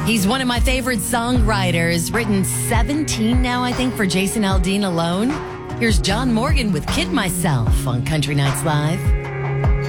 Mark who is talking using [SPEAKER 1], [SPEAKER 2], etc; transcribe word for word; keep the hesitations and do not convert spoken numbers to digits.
[SPEAKER 1] He's one of my favorite songwriters, written seventeen now, I think, for Jason Aldean alone. Here's John Morgan with Kid Myself on Country Nights Live.